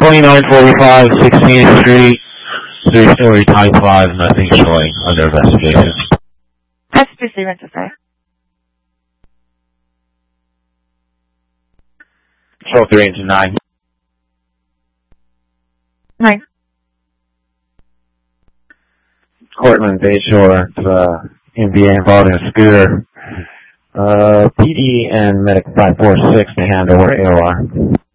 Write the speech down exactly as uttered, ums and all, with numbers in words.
twenty-nine forty-five sixteenth Street, three-story type five, nothing showing under investigation. That's two Stevens, okay. Control three into nine. Nine. Cortland Bayshore, uh, M B A involved in a scooter. Uh, P D and Medic five four six may handle where A O R.